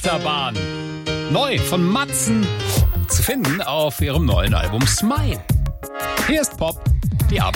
Achterbahn. Neu von Matzen. Zu finden auf ihrem neuen Album Smile. Hier ist Pop, die Abend.